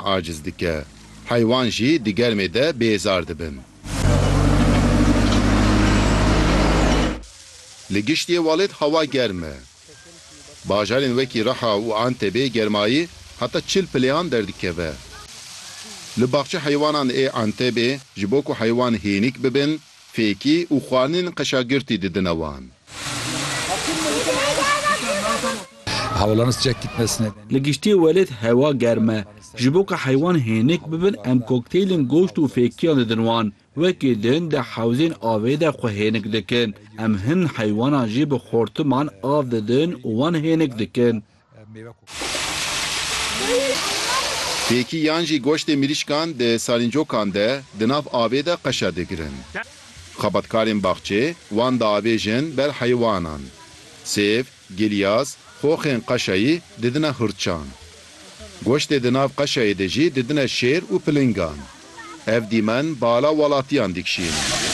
aciz dike. Haywan jî di germê de bêzar dibin. Li giştiyê Walêt hewa germ e. Bajarên wekî Reha û Antebê germayî heta 40 piliyan derdikeve. Li baxçe heywanan ê Antebê ji bo ku heywan hênik bibin, fêkî û xwarinên qeşagirtî didine wan. Havaların sıcak gitmesine. Li giştiyê Welêt hewa germ e. Ji bo ku heywan hênik bibin, em kokteylên goşt û fêkiyan didin wan. Wekî din de hewzên avê de xwe hênik dikin. Em hin heywanan jî bi xortiman av didin û wan hênik dikin. Fêkî yan jî goştê mirîşkan di salîncokan de di nav avê de qeşa digirin. Xebatkarên baxçê wan diavêjin ber heywanan. Sêv, gilyas, xoxên qeşayî didine hirçan. Goştê di nav qeşayê de jî didine şêr û pilingan. Ev dîmen bala welatiyan dikşînin.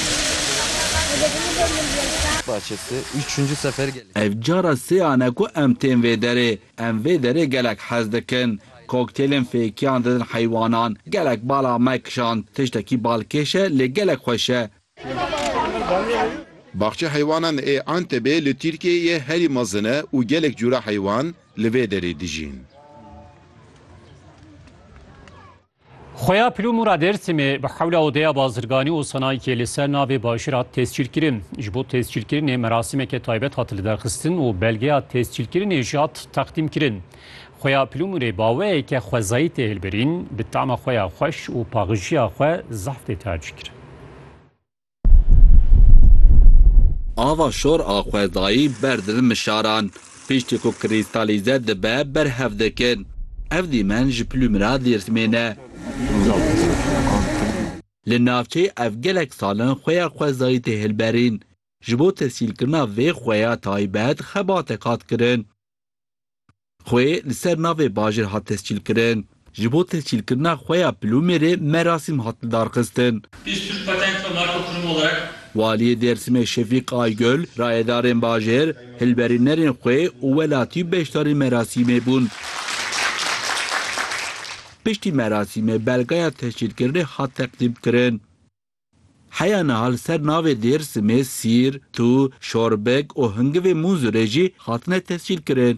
Bahçesi 3. sefer geliyor. Ev cara sêyan e ku em tên vê derê. Em vê derê gelek hez dikin. Kokteylên fêkiyan didin heywanan. Gelek bala me kişand. Tiştekî balkêş e lê gelek xweş e. Baxçe heywanan ê Antebê li Tirkiyeyê herî mezin e û gelek cûra heywan li vê derê dijîn. Xoya Plûmûra Dêrsimê bi hewla odeya bazirganî û sanayîkê li ser navê Başîr hat tezçîlkirin. Ji bo tezçîlkirinê merasimeke taybet hat li derxistin û belgeya tezçîlkirinê jî hat teqdîmkirin. Xoya Plûmûrê baweyeke xwezayî tê hilbirîn, bi tama xwe ya xweş û paxijiya xwe zehf tê tercih kirin. Ava şor a xwezayî berdidin mişaran. Piştî ku krîstalîze dibe berhev dikin. Ev dîmen ji Plûmûra Dêrsimê ne. Li navçeyê ev gelek salin xweya xwezayî tê hilberîn. Ji bo tesîlkirina vê xweya taybet xebatek hat kirin. Xwe li ser navê bajêr hat tescîlkirin. Ji bo tescîlkirina xweya Plûmêrê merasîm hat darxistin. Biz Türk Patent ve Marka Kurumu olarak Valiyê Dêrsimê Şefîk Aygül, rayedarên bajêr, hilberînerên xwe û welatî beşdarî merasîmê bûn. Piştî merasîmê belgeya tescîlkirinê hat teqdîm kirin. Heya nihal ser navê Dêrsimê sîr, tû, şorbek û hingivê mûzurê jî hatine tescîlkirin.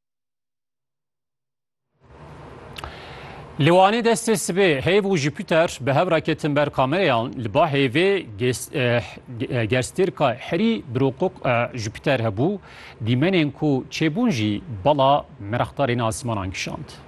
Li Wanê destê sibê heyv û Jupiter bi hev raketin ber kamereyan li ba hêvê gerstêrka herî birokok Jupiter hebû, dîmenên ku çêbûn jî bala meraxdarên asîmanan kişand.